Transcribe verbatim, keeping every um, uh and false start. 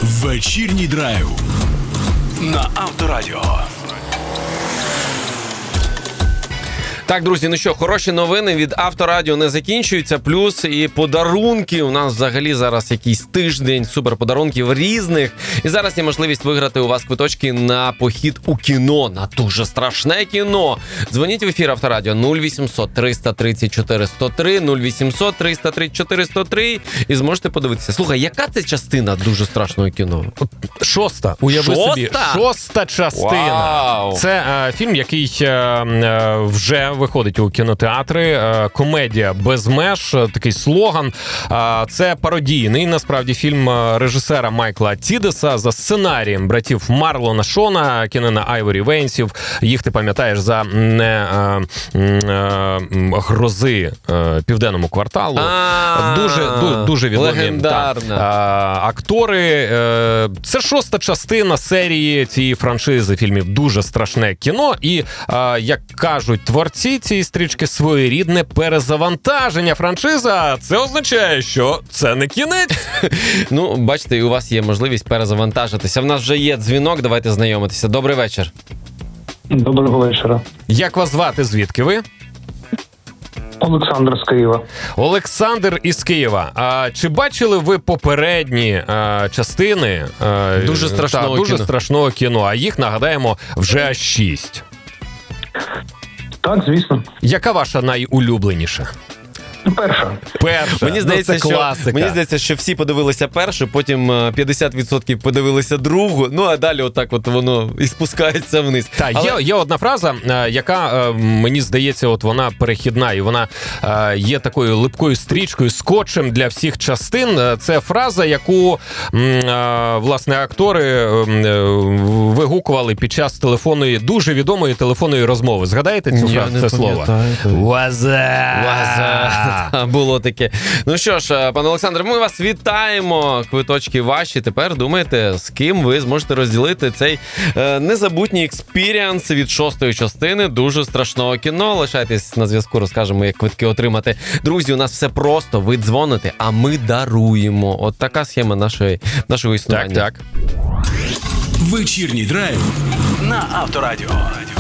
Вечірній драйв на Авторадіо. Так, друзі, ну що, хороші новини від Авторадіо не закінчуються, плюс і подарунки. У нас взагалі зараз якийсь тиждень супер подарунків різних. І зараз є можливість виграти у вас квиточки на похід у кіно, на дуже страшне кіно. Дзвоніть в ефір Авторадіо нуль вісімсот триста тридцять чотири сто три, нуль вісімсот триста тридцять чотири сто три і зможете подивитися. Слухай, яка це частина дуже страшного кіно? Шоста. Уяви Шоста? собі. Шоста частина. Вау. Це е, фільм, який е, е, вже виходить у кінотеатри. Е, комедія без меж, е, такий слоган. Е, це пародійний, насправді, фільм режисера Майкла Тідеса за сценарієм братів Марлона Шона, Кенена Айворі Вейнсів. Їх ти пам'ятаєш за не е, е, грози е, Південному кварталу. А, Дуже, ду, дуже відомі легендарна. та, е, актори. Е, це шоста частина серії цієї франшизи фільмів «Дуже страшне кіно». І, е, як кажуть творці цієї стрічки, своєрідне перезавантаження франшиза. Це означає, що це не кінець. Ну, бачите, і у вас є можливість перезавантажитися. В нас вже є дзвінок, давайте знайомитися. Добрий вечір. Доброго вечора. Як вас звати? Звідки ви? Олександр з Києва. Олександр із Києва. А чи бачили ви попередні а, частини а, Дуже страшного та, дуже кіно. страшного кіно? А їх, нагадаємо, вже аж шість. Так, звісно. Яка ваша найулюбленіша? Перша. Перша. Мені здається, ну, це що, класика. мені здається, що всі подивилися першу, потім е, п'ятдесят відсотків подивилися другу, ну а далі отак от воно і спускається вниз. Так, Але... є, є одна фраза, е, яка, е, мені здається, от вона перехідна, і вона е, є такою липкою стрічкою, скотчем для всіх частин. Е, Це фраза, яку, м, е, власне, актори е, е, вигукували під час телефонної, дуже відомої телефонної розмови. Згадаєте цю Я фразу, не це слово? пам'ятаю. Ваза! Ваза. Було таке. Ну що ж, пане Олександре, ми вас вітаємо. Квиточки ваші. Тепер думаєте, з ким ви зможете розділити цей е, незабутній експіріанс від шостої частини дуже страшного кіно. Лишайтесь на зв'язку, розкажемо, як квитки отримати. Друзі, у нас все просто. Ви дзвоните, а ми даруємо. От така схема нашої, нашого існування. Так, так. Вечірній драйв на Авторадіо.